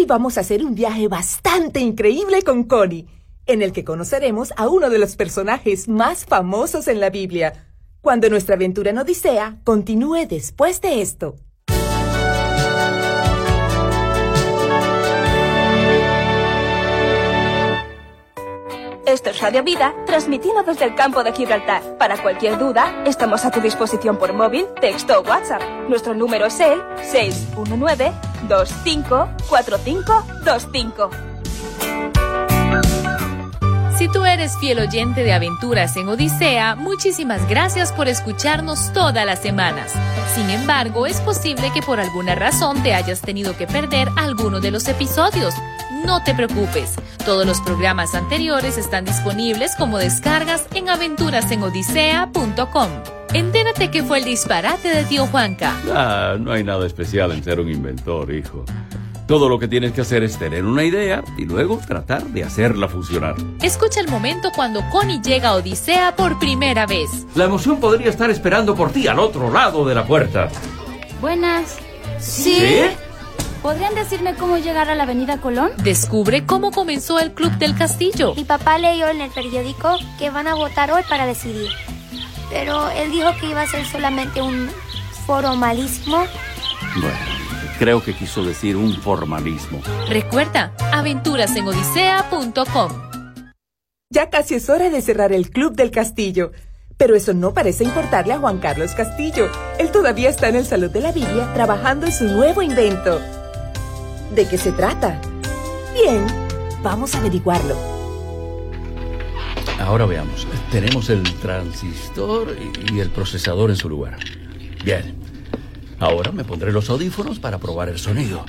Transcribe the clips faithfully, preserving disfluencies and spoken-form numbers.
Hoy vamos a hacer un viaje bastante increíble con Connie, en el que conoceremos a uno de los personajes más famosos en la Biblia, cuando nuestra aventura en Odisea continúe después de esto. Esto es Radio Vida, transmitiendo desde el campo de Gibraltar. Para cualquier duda, estamos a tu disposición por móvil, texto o WhatsApp. Nuestro número es el seis uno nueve, dos cinco cuatro cinco dos cinco. Si tú eres fiel oyente de Aventuras en Odisea, muchísimas gracias por escucharnos todas las semanas. Sin embargo, es posible que por alguna razón te hayas tenido que perder alguno de los episodios. No te preocupes, todos los programas anteriores están disponibles como descargas en aventuras en odisea punto com. Entérate qué fue el disparate de tío Juanca. Ah, no hay nada especial en ser un inventor, hijo. Todo lo que tienes que hacer es tener una idea y luego tratar de hacerla funcionar. Escucha el momento cuando Connie llega a Odisea por primera vez. La emoción podría estar esperando por ti al otro lado de la puerta. Buenas. ¿Sí? ¿Sí? ¿Podrían decirme cómo llegar a la Avenida Colón? Descubre cómo comenzó el Club del Castillo. Mi papá leyó en el periódico que van a votar hoy para decidir. Pero él dijo que iba a ser solamente un foro malísimo. Bueno, creo que quiso decir un formalismo. Recuerda, aventuras en odisea punto com. Ya casi es hora de cerrar el Club del Castillo. Pero eso no parece importarle a Juan Carlos Castillo. Él todavía está en el Salón de la Biblia trabajando en su nuevo invento. ¿De qué se trata? Bien, vamos a averiguarlo. Ahora veamos. Tenemos el transistor y el procesador en su lugar. Bien. Ahora me pondré los audífonos para probar el sonido.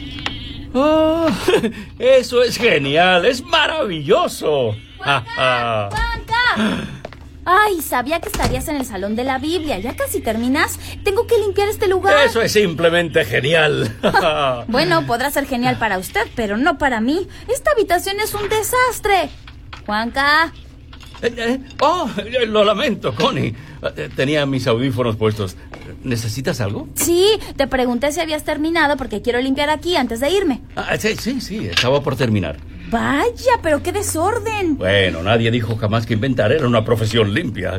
¡Oh! ¡Eso es genial! ¡Es maravilloso! ¡Juanca! ¡Juanca! Ay, sabía que estarías en el Salón de la Biblia. ¿Ya casi terminas? Tengo que limpiar este lugar. ¡Eso es simplemente genial! Bueno, podrá ser genial para usted, pero no para mí. Esta habitación es un desastre. Juanca. Eh, eh, ¡Oh! Lo lamento, Connie. Tenía mis audífonos puestos. ¿Necesitas algo? Sí, te pregunté si habías terminado porque quiero limpiar aquí antes de irme. Ah, sí, sí, sí. Estaba por terminar. Vaya, pero qué desorden. Bueno, nadie dijo jamás que inventar era una profesión limpia.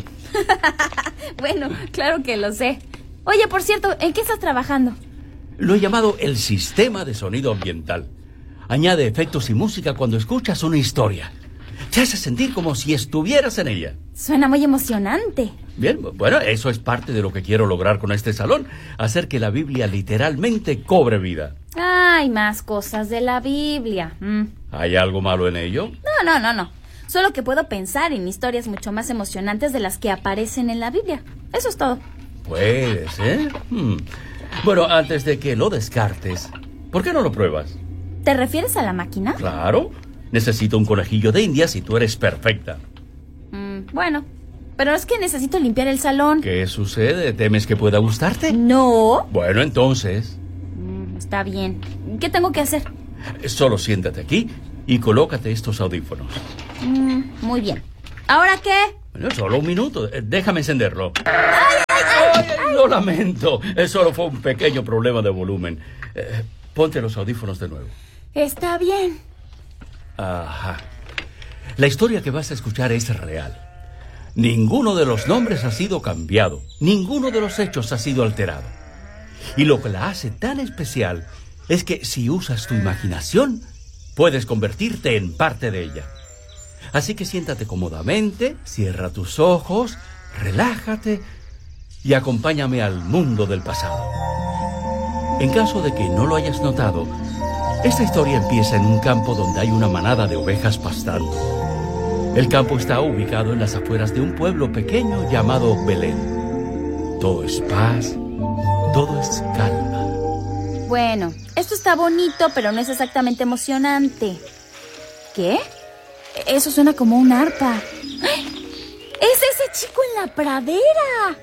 Bueno, claro que lo sé. Oye, por cierto, ¿en qué estás trabajando? Lo he llamado el sistema de sonido ambiental. Añade efectos y música cuando escuchas una historia. Te hace sentir como si estuvieras en ella. Suena muy emocionante. Bien, bueno, eso es parte de lo que quiero lograr con este salón. Hacer que la Biblia literalmente cobre vida. Ay, más cosas de la Biblia. Mm. ¿Hay algo malo en ello? No, no, no, no. Solo que puedo pensar en historias mucho más emocionantes de las que aparecen en la Biblia. Eso es todo. Puedes, ¿eh? Hmm. Bueno, antes de que lo descartes, ¿por qué no lo pruebas? ¿Te refieres a la máquina? Claro. Necesito un conejillo de Indias y tú eres perfecta. Mm, bueno, pero es que necesito limpiar el salón. ¿Qué sucede? ¿Temes que pueda gustarte? No. Bueno, entonces... Mm, está bien. ¿Qué tengo que hacer? Solo siéntate aquí y colócate estos audífonos. Mm, muy bien. ¿Ahora qué? Bueno, solo un minuto. Déjame encenderlo. ¡Ay, ay, ay! ay lo lamento. Solo fue un pequeño problema de volumen. Eh, ponte los audífonos de nuevo. Está bien. Ajá. La historia que vas a escuchar es real. Ninguno de los nombres ha sido cambiado. Ninguno de los hechos ha sido alterado. Y lo que la hace tan especial es que si usas tu imaginación, puedes convertirte en parte de ella. Así que siéntate cómodamente, cierra tus ojos, relájate y acompáñame al mundo del pasado. En caso de que no lo hayas notado, esta historia empieza en un campo donde hay una manada de ovejas pastando. El campo está ubicado en las afueras de un pueblo pequeño llamado Belén. Todo es paz, todo es calma. Bueno, esto está bonito, pero no es exactamente emocionante. ¿Qué? Eso suena como un arpa. ¡Es ese chico en la pradera!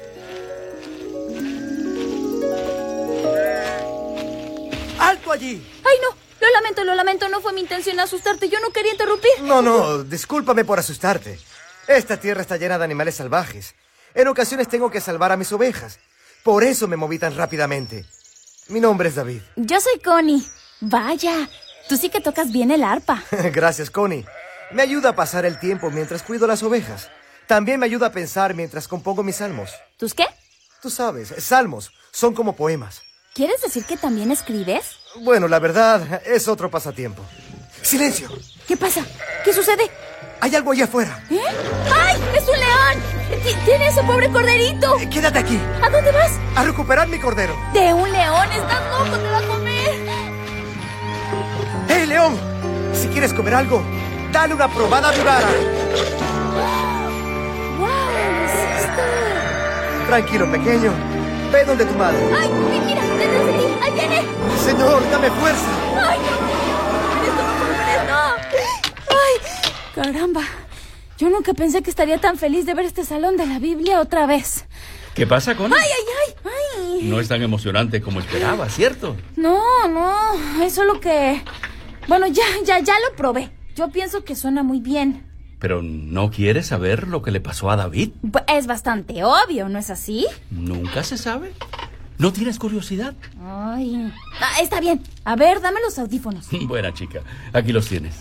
¡Alto allí! ¡Ay, no! Lo lamento, lo lamento. No fue mi intención asustarte. Yo no quería interrumpir. No, no. Discúlpame por asustarte. Esta tierra está llena de animales salvajes. En ocasiones tengo que salvar a mis ovejas. Por eso me moví tan rápidamente. Mi nombre es David. Yo soy Connie. Vaya, Tú sí que tocas bien el arpa. Gracias, Connie. Me ayuda a pasar el tiempo mientras cuido las ovejas. También me ayuda a pensar mientras compongo mis salmos. ¿Tus qué? Tú sabes, salmos son como poemas. ¿Quieres decir que también escribes? Bueno, la verdad, es otro pasatiempo. ¡Silencio! ¿Qué pasa? ¿Qué sucede? Hay algo allá afuera. ¿Eh? ¡Ay! ¡Es un león! T- ¡Tiene ese pobre corderito! Eh, Quédate aquí. ¿A dónde vas? A recuperar mi cordero. ¡De un león! ¡Estás loco! ¡Te va a comer! ¡Hey, león! Si quieres comer algo, dale una probada de Urara. ¡Wow! ¿Lo hiciste? Tranquilo, pequeño. Ve donde tu madre. ¡Ay! ¡Mira! ¡Detrás de ti! ¡Ahí viene! Señor, dame fuerza. ¡Ay! ¡Esto no puedo ver! ¡No! ¡Ay! ¡Caramba! Yo nunca pensé que estaría tan feliz de ver este salón de la Biblia otra vez. ¿Qué pasa, Connie? ¡Ay, ay, ay! ay. No es tan emocionante como esperaba, ¿cierto? No, no. Es solo que... Bueno, ya, ya, ya lo probé. Yo pienso que suena muy bien. ¿Pero no quieres saber lo que le pasó a David? Pues es bastante obvio, ¿no es así? Nunca se sabe. ¿No tienes curiosidad? Ay... Ah, está bien. A ver, dame los audífonos. Buena chica. Aquí los tienes.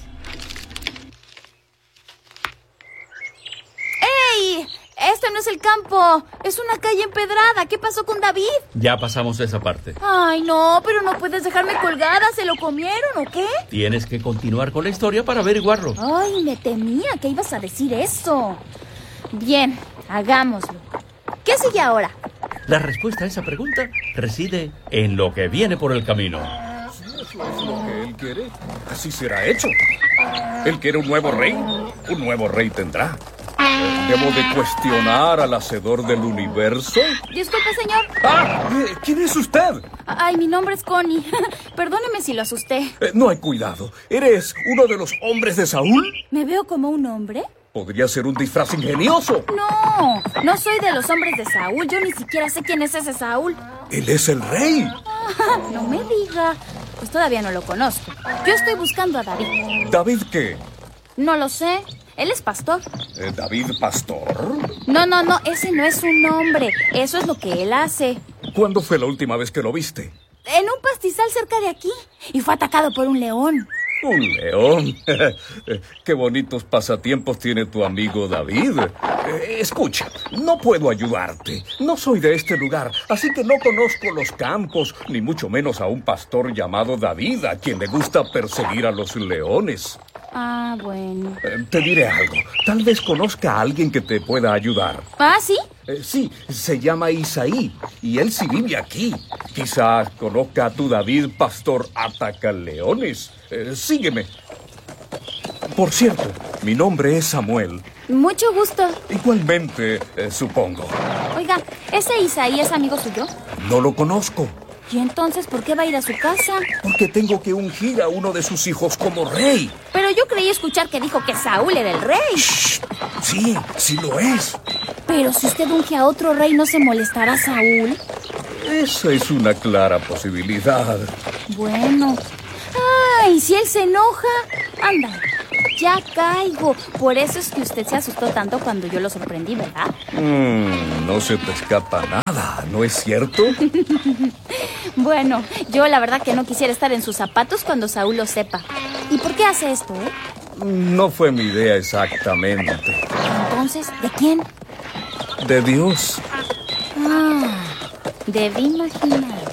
¡Ey! Este no es el campo. Es una calle empedrada. ¿Qué pasó con David? Ya pasamos esa parte. Ay, no, pero no puedes dejarme colgada. ¿Se lo comieron o qué? Tienes que continuar con la historia para averiguarlo. Ay, me temía que ibas a decir eso. Bien, hagámoslo. ¿Qué sigue ahora? La respuesta a esa pregunta reside en lo que viene por el camino. Si eso es lo que él quiere, así será hecho. Él quiere un nuevo rey. Un nuevo rey tendrá. ¿Debo de cuestionar al hacedor del universo? Disculpe, señor. ¡Ah! ¿Quién es usted? Ay, mi nombre es Connie. Perdóneme si lo asusté. Eh, no hay cuidado. ¿Eres uno de los hombres de Saúl? ¿Me veo como un hombre? Podría ser un disfraz ingenioso. No, no soy de los hombres de Saúl. Yo ni siquiera sé quién es ese Saúl. Él es el rey. Ah, no me diga. Pues todavía no lo conozco. Yo estoy buscando a David. ¿David qué? No lo sé. Él es pastor. Eh, ¿David Pastor? No, no, no. Ese no es un nombre. Eso es lo que él hace. ¿Cuándo fue la última vez que lo viste? En un pastizal cerca de aquí. Y fue atacado por un león. Un león. Qué bonitos pasatiempos tiene tu amigo David. Eh, escucha, no puedo ayudarte. No soy de este lugar, así que no conozco los campos, ni mucho menos a un pastor llamado David, a quien le gusta perseguir a los leones. Ah, bueno. Eh, te diré algo. Tal vez conozca a alguien que te pueda ayudar. ¿Ah, sí? Eh, sí, se llama Isaí, y él sí vive aquí. Quizás conozca a tu David, pastor ataca leones. Eh, sígueme. Por cierto, mi nombre es Samuel. Mucho gusto. Igualmente, eh, supongo. Oiga, ¿ese Isaí es amigo suyo? No lo conozco, ¿Y entonces por qué va a ir a su casa? porque tengo que ungir a uno de sus hijos como rey. Pero yo creí escuchar que dijo que Saúl era el rey. Shh, sí, sí lo es. Pero si usted unge a otro rey, ¿no se molestará Saúl? Esa es una clara posibilidad. Bueno. Ay, si él se enoja, anda, ya caigo. Por eso es que usted se asustó tanto cuando yo lo sorprendí, ¿verdad? Mm, no se te escapa nada, ¿no es cierto? Bueno, yo la verdad que no quisiera estar en sus zapatos cuando Saúl lo sepa. ¿Y por qué hace esto, eh? No fue mi idea exactamente. Entonces, ¿de quién? De Dios. Ah, debí imaginar.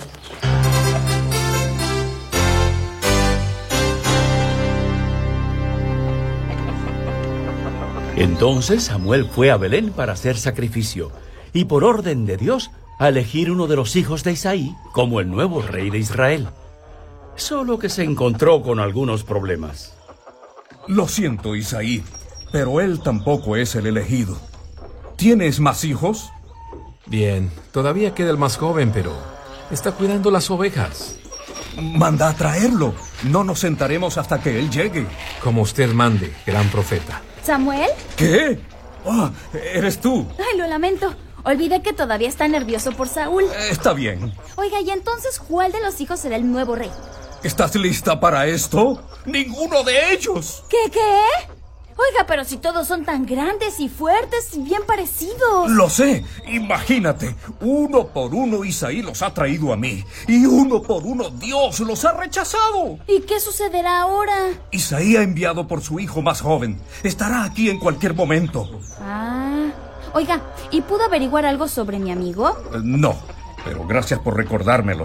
Entonces Samuel fue a Belén para hacer sacrificio y por orden de Dios a elegir uno de los hijos de Isaí como el nuevo rey de Israel. Solo que se encontró con algunos problemas. Lo siento, Isaí, pero él tampoco es el elegido. ¿Tienes más hijos? Bien, todavía queda el más joven, pero está cuidando las ovejas. Manda a traerlo. No nos sentaremos hasta que él llegue. Como usted mande, gran profeta. ¿Samuel? ¿Qué? Ah, ¿eres tú? Ay, lo lamento. Olvidé que todavía está nervioso por Saúl. Está bien. Oiga, ¿y entonces cuál de los hijos será el nuevo rey? ¿Estás lista para esto? ¡Ninguno de ellos! ¿Qué, qué? Oiga, pero si todos son tan grandes y fuertes y bien parecidos. Lo sé. Imagínate. Uno por uno Isaí los ha traído a mí. Y uno por uno Dios los ha rechazado. ¿Y qué sucederá ahora? Isaí ha enviado por su hijo más joven. Estará aquí en cualquier momento. Ah. Oiga, ¿y pudo averiguar algo sobre mi amigo? Eh, no, pero gracias por recordármelo.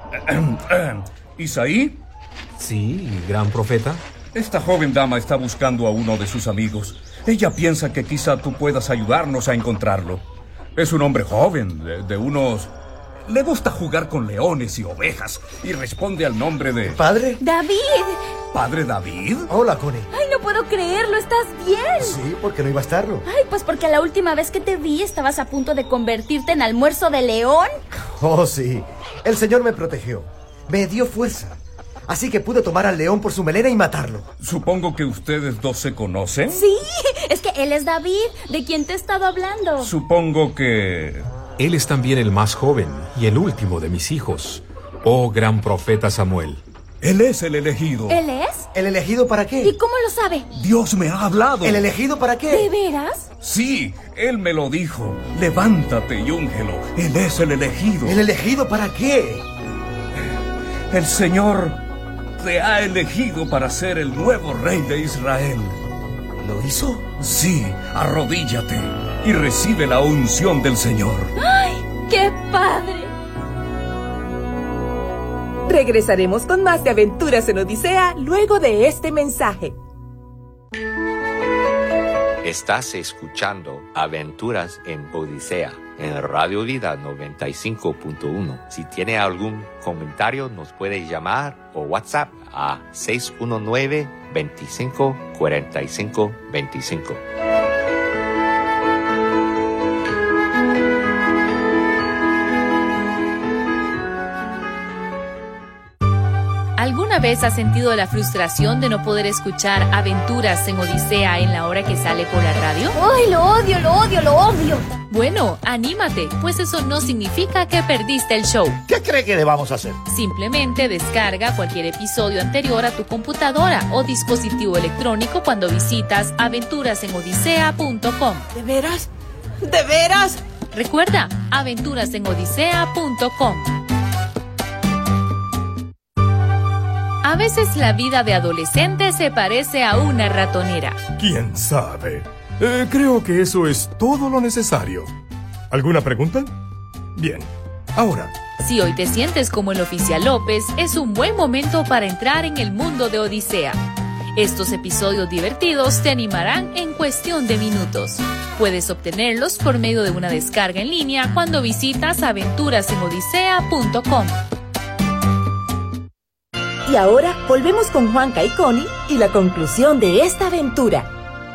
¿Isaí? Sí, gran profeta. Esta joven dama está buscando a uno de sus amigos. Ella piensa que quizá tú puedas ayudarnos a encontrarlo. Es un hombre joven, de, de unos... Le gusta jugar con leones y ovejas y responde al nombre de... ¿Padre? ¡David! ¿Padre David? Hola, Connie. ¡Ay, no puedo creerlo! ¿Estás bien? Sí, ¿por qué no iba a estarlo? Ay, pues porque la última vez que te vi estabas a punto de convertirte en almuerzo de león. Oh, sí. El Señor me protegió. Me dio fuerza. Así que pude tomar al león por su melena y matarlo. Supongo que ustedes dos se conocen. Sí, es que él es David, de quien te he estado hablando. Supongo que... Él es también el más joven y el último de mis hijos. Oh, gran profeta Samuel. Él es el elegido. ¿Él es? ¿El elegido para qué? ¿Y cómo lo sabe? Dios me ha hablado. ¿El elegido para qué? ¿De veras? Sí, él me lo dijo. Levántate y úngelo. Él es el elegido. ¿El elegido para qué? El Señor te ha elegido para ser el nuevo rey de Israel. ¿Lo hizo? Sí, arrodíllate y recibe la unción del Señor. ¡Ay, qué padre! Regresaremos con más de Aventuras en Odisea luego de este mensaje. Estás escuchando Aventuras en Odisea en Radio Vida noventa y cinco punto uno. Si tiene algún comentario, nos puede llamar o WhatsApp a seis uno nueve, veinticinco, cuarenta y cinco, veinticinco. ¿Alguna vez has sentido la frustración de no poder escuchar Aventuras en Odisea en la hora que sale por la radio? ¡Ay, lo odio, lo odio, lo odio! Bueno, anímate, pues eso no significa que perdiste el show. ¿Qué cree que debamos hacer? Simplemente descarga cualquier episodio anterior a tu computadora o dispositivo electrónico cuando visitas aventuras en odisea punto com. ¿De veras? ¿De veras? Recuerda, aventuras en odisea punto com. A veces la vida de adolescente se parece a una ratonera. ¿Quién sabe? Eh, creo que eso es todo lo necesario. ¿Alguna pregunta? Bien. Ahora. Si hoy te sientes como el oficial López, es un buen momento para entrar en el mundo de Odisea. Estos episodios divertidos te animarán en cuestión de minutos. Puedes obtenerlos por medio de una descarga en línea cuando visitas aventuras en odisea punto com. Y ahora volvemos con Juanca y Connie y la conclusión de esta aventura.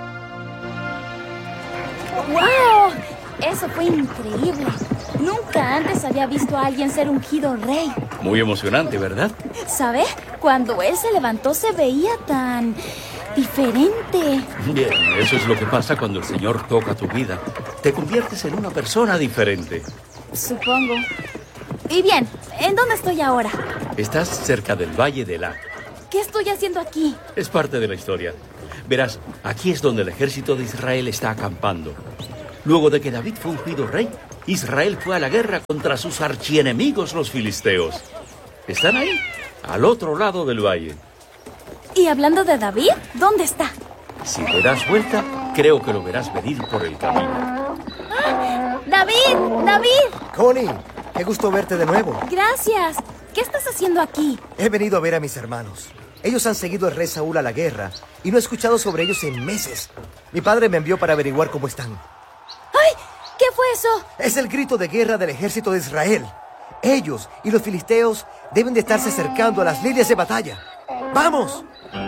¡Wow! Eso fue increíble. Nunca antes había visto a alguien ser ungido rey. Muy emocionante, ¿verdad? ¿Sabe? Cuando él se levantó se veía tan diferente. Bien, eso es lo que pasa cuando el Señor toca tu vida. Te conviertes en una persona diferente. Supongo. Y bien, ¿en dónde estoy ahora? Estás cerca del Valle de Elac. ¿Qué estoy haciendo aquí? Es parte de la historia. Verás, aquí es donde el ejército de Israel está acampando. Luego de que David fue ungido rey, Israel fue a la guerra contra sus archienemigos, los filisteos. Están ahí, al otro lado del valle. Y hablando de David, ¿dónde está? Si te das vuelta, creo que lo verás venir por el camino. ¡Ah! ¡David! ¡David! Connie, qué gusto verte de nuevo. Gracias. ¿Qué estás haciendo aquí? He venido a ver a mis hermanos. Ellos han seguido al rey Saúl a la guerra y no he escuchado sobre ellos en meses. Mi padre me envió para averiguar cómo están. ¡Ay! ¿Qué fue eso? Es el grito de guerra del ejército de Israel. Ellos y los filisteos deben de estarse acercando a las líneas de batalla. ¡Vamos!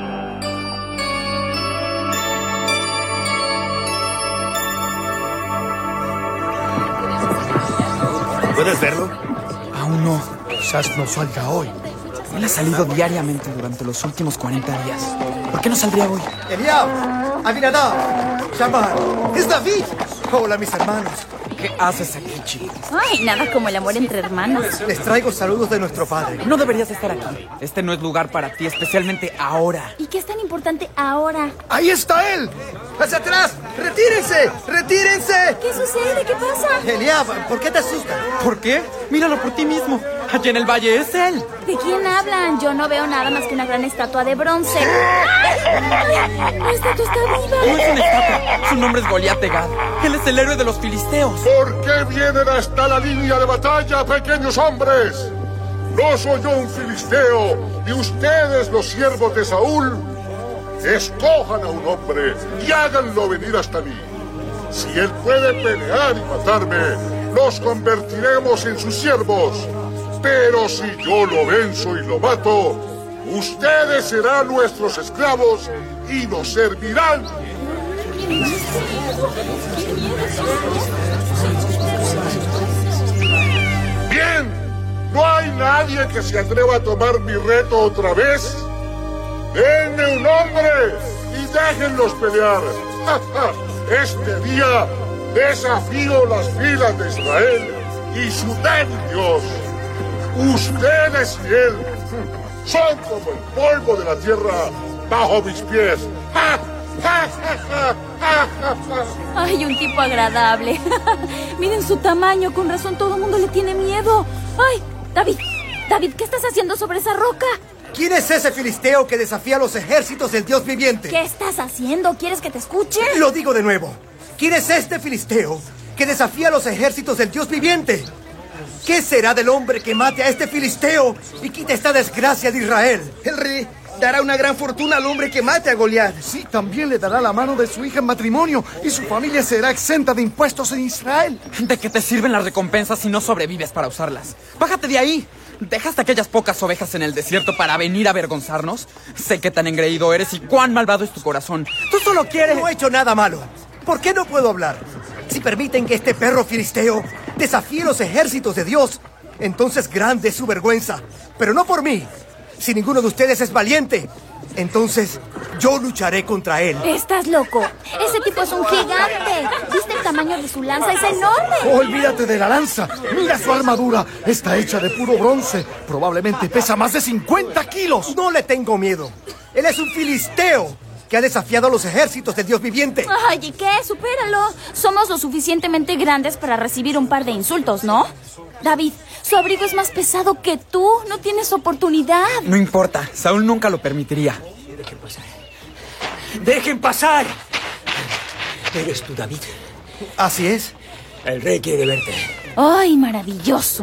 ¿Puedes verlo? Aún no. Quizás no salga hoy. Él ha salido diariamente durante los últimos cuarenta días. ¿Por qué no saldría hoy? Eliab, Abinadab, Shammah, es David. Hola, mis hermanos. ¿Qué haces aquí, chico? Ay, nada como el amor entre hermanos. Les traigo saludos de nuestro padre. No deberías estar aquí. Este no es lugar para ti, especialmente ahora. ¿Y qué es tan importante ahora? ¡Ahí está él! ¡Hacia atrás! ¡Retírense! ¡Retírense! ¿Qué sucede? ¿Qué pasa? Eliab, ¿por qué te asustas? ¿Por qué? Míralo por ti mismo. Allí en el valle es él. ¿De quién hablan? Yo no veo nada más que una gran estatua de bronce. ¡La estatua está viva! No es una estatua. Su nombre es Goliat de Gad. Él es el héroe de los filisteos. ¿Por qué vienen hasta la línea de batalla, pequeños hombres? No soy yo un filisteo, y ustedes, los siervos de Saúl, escojan a un hombre y háganlo venir hasta mí. Si él puede pelear y matarme, nos convertiremos en sus siervos. Pero si yo lo venzo y lo mato, ustedes serán nuestros esclavos y nos servirán. Bien, ¿no hay nadie que se atreva a tomar mi reto otra vez? Denme un hombre y déjenlos pelear. Este día desafío las filas de Israel y su débil Dios. Ustedes y él son como el polvo de la tierra bajo mis pies. Ay, un tipo agradable. Miren su tamaño, con razón todo el mundo le tiene miedo. Ay, David, David, ¿qué estás haciendo sobre esa roca? ¿Quién es ese filisteo que desafía a los ejércitos del Dios viviente? ¿Qué estás haciendo? ¿Quieres que te escuche? Lo digo de nuevo. ¿Quién es este filisteo que desafía a los ejércitos del Dios viviente? ¿Qué será del hombre que mate a este filisteo y quite esta desgracia de Israel? El rey dará una gran fortuna al hombre que mate a Goliat. Sí, también le dará la mano de su hija en matrimonio y su familia será exenta de impuestos en Israel. ¿De qué te sirven las recompensas si no sobrevives para usarlas? ¡Bájate de ahí! ¿Dejaste aquellas pocas ovejas en el desierto para venir a avergonzarnos? Sé qué tan engreído eres y cuán malvado es tu corazón. Tú solo quieres... No he hecho nada malo. ¿Por qué no puedo hablar? Si permiten que este perro filisteo desafíe los ejércitos de Dios, entonces grande es su vergüenza. Pero no por mí. Si ninguno de ustedes es valiente, entonces yo lucharé contra él. Estás loco. Ese tipo es un gigante. ¿Viste el tamaño de su lanza? Es enorme. Olvídate de la lanza. Mira su armadura. Está hecha de puro bronce. Probablemente pesa más de cincuenta kilos. No le tengo miedo. Él es un filisteo que ha desafiado a los ejércitos del Dios viviente. Ay, ¿y qué? Supéralo. Somos lo suficientemente grandes para recibir un par de insultos, ¿no? David, su abrigo es más pesado que tú. No tienes oportunidad. No importa. Saúl nunca lo permitiría. Dejen pasar. ¡Dejen pasar! ¿Eres tú, David? Así es. El rey quiere verte. ¡Ay, maravilloso!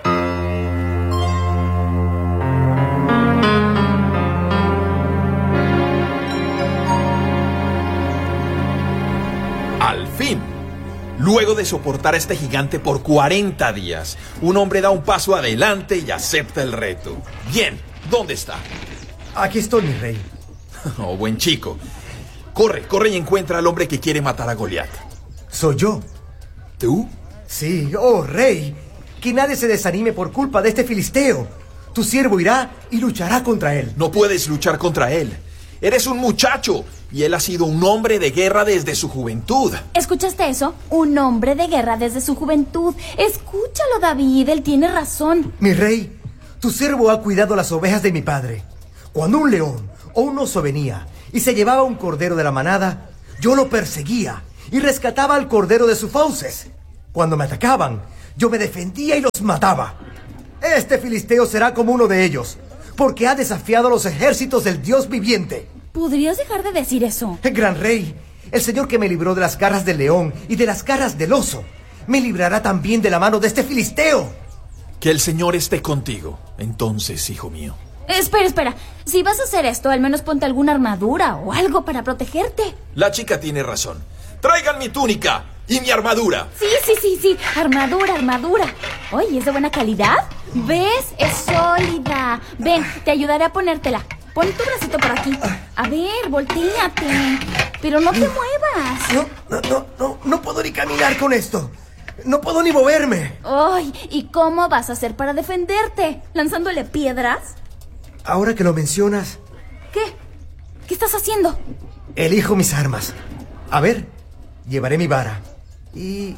Al fin, luego de soportar a este gigante por cuarenta días, un hombre da un paso adelante y acepta el reto. Bien, ¿dónde está? Aquí estoy, mi rey. Oh, buen chico. Corre, corre y encuentra al hombre que quiere matar a Goliat. ¿Soy yo? ¿Tú? Sí, oh, rey. Que nadie se desanime por culpa de este filisteo. Tu siervo irá y luchará contra él. No puedes luchar contra él. Eres un muchacho y él ha sido un hombre de guerra desde su juventud. ¿Escuchaste eso? Un hombre de guerra desde su juventud. Escúchalo, David, él tiene razón. Mi rey, tu siervo ha cuidado las ovejas de mi padre. Cuando un león o un oso venía y se llevaba un cordero de la manada, yo lo perseguía y rescataba al cordero de sus fauces. Cuando me atacaban, yo me defendía y los mataba. Este filisteo será como uno de ellos, porque ha desafiado a los ejércitos del Dios viviente. ¿Podrías dejar de decir eso? Gran rey, el Señor que me libró de las garras del león y de las garras del oso, me librará también de la mano de este filisteo. Que el Señor esté contigo, entonces, hijo mío. Espera, espera. Si vas a hacer esto, al menos ponte alguna armadura o algo para protegerte. La chica tiene razón. ¡Traigan mi túnica y mi armadura! Sí, sí, sí, sí. Armadura, armadura. Oye, ¿es de buena calidad? ¿Ves? Es sólida. Ven, te ayudaré a ponértela. Pon tu bracito por aquí. A ver, volteate. Pero no te muevas. No, no, no, no, no puedo ni caminar con esto. No puedo ni moverme. Ay, ¿y cómo vas a hacer para defenderte? ¿Lanzándole piedras? Ahora que lo mencionas... ¿Qué? ¿Qué estás haciendo? Elijo mis armas. A ver, llevaré mi vara. Y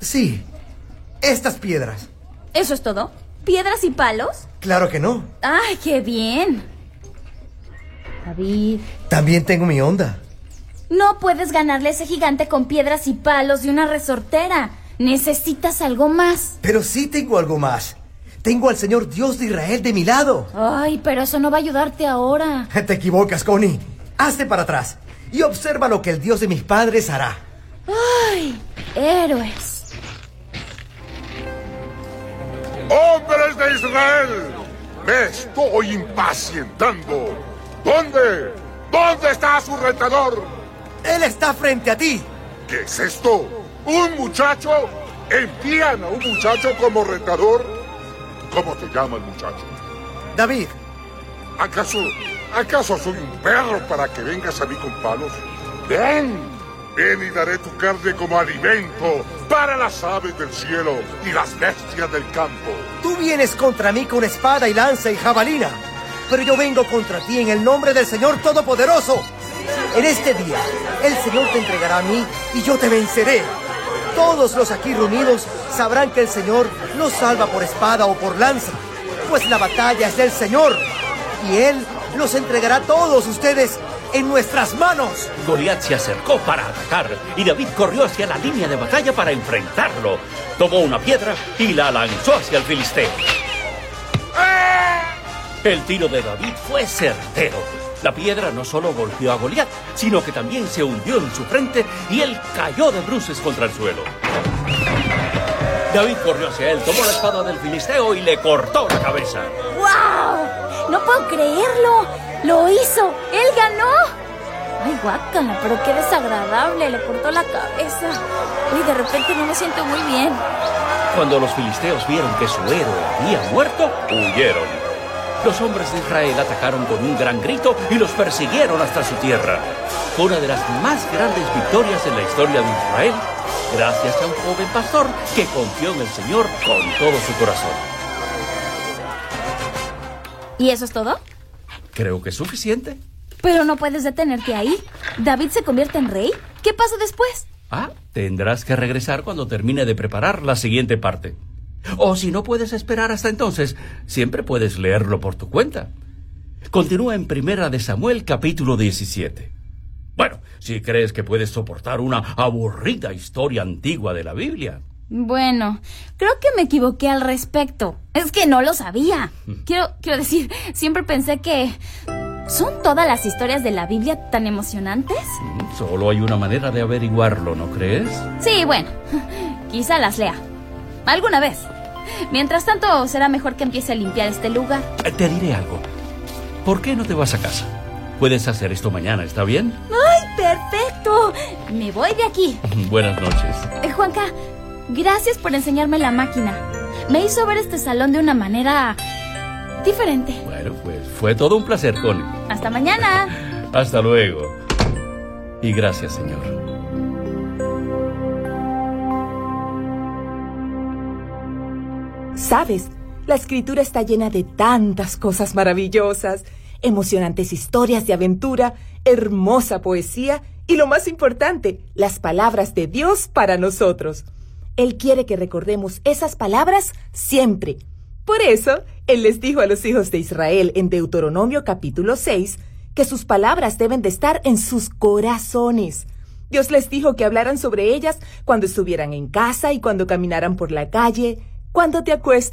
Sí, estas piedras. ¿Eso es todo? ¿Piedras y palos? Claro que no. ¡Ay, qué bien! David... También tengo mi onda. No puedes ganarle a ese gigante con piedras y palos y una resortera. Necesitas algo más. Pero sí tengo algo más. Tengo al Señor Dios de Israel de mi lado. Ay, pero eso no va a ayudarte ahora. Te equivocas, Connie. Hazte para atrás y observa lo que el Dios de mis padres hará. ¡Ay! Héroes. ¡Hombres de Israel! ¡Me estoy impacientando! ¿Dónde? ¿Dónde está su retador? Él está frente a ti. ¿Qué es esto? ¿Un muchacho? ¿Envían a un muchacho como retador? ¿Cómo te llama el muchacho? David. ¿Acaso, acaso soy un perro para que vengas a mí con palos? Ven, ven y daré tu carne como alimento para las aves del cielo y las bestias del campo. Tú vienes contra mí con espada y lanza y jabalina, pero yo vengo contra ti en el nombre del Señor Todopoderoso. En este día, el Señor te entregará a mí y yo te venceré. Todos los aquí reunidos sabrán que el Señor no salva por espada o por lanza, pues la batalla es del Señor, y Él los entregará a todos ustedes en nuestras manos. Goliat se acercó para atacar, y David corrió hacia la línea de batalla para enfrentarlo. Tomó una piedra y la lanzó hacia el filisteo. El tiro de David fue certero. La piedra no solo golpeó a Goliat, sino que también se hundió en su frente y él cayó de bruces contra el suelo. David corrió hacia él, tomó la espada del filisteo y le cortó la cabeza. ¡Guau! ¡No puedo creerlo! ¡Lo hizo! ¡Él ganó! ¡Ay, guácala! Pero qué desagradable. Le cortó la cabeza. Uy, de repente no me siento muy bien. Cuando los filisteos vieron que su héroe había muerto, huyeron. Los hombres de Israel atacaron con un gran grito y los persiguieron hasta su tierra. Fue una de las más grandes victorias en la historia de Israel, gracias a un joven pastor que confió en el Señor con todo su corazón. ¿Y eso es todo? Creo que es suficiente. Pero no puedes detenerte ahí. ¿David se convierte en rey? ¿Qué pasa después? Ah, tendrás que regresar cuando termine de preparar la siguiente parte. O si no puedes esperar hasta entonces, siempre puedes leerlo por tu cuenta. Continúa en Primera de Samuel, capítulo diecisiete. Bueno, si crees que puedes soportar una aburrida historia antigua de la Biblia. Bueno, creo que me equivoqué al respecto. Es que no lo sabía. Quiero, quiero decir, siempre pensé que... ¿Son todas las historias de la Biblia tan emocionantes? Solo hay una manera de averiguarlo, ¿no crees? Sí, bueno, quizá las lea. Alguna vez. Mientras tanto, será mejor que empiece a limpiar este lugar. Te diré algo. ¿Por qué no te vas a casa? Puedes hacer esto mañana, ¿está bien? ¡Ay, perfecto! Me voy de aquí. Buenas noches. Eh, Juanca, gracias por enseñarme la máquina. Me hizo ver este salón de una manera diferente. Bueno, pues fue todo un placer, Connie. Hasta mañana. Hasta luego. Y gracias, Señor. ¿Sabes? La escritura está llena de tantas cosas maravillosas, emocionantes historias de aventura, hermosa poesía y, lo más importante, las palabras de Dios para nosotros. Él quiere que recordemos esas palabras siempre. Por eso, Él les dijo a los hijos de Israel en Deuteronomio capítulo seis que sus palabras deben de estar en sus corazones. Dios les dijo que hablaran sobre ellas cuando estuvieran en casa y cuando caminaran por la calle, cuando te acuestas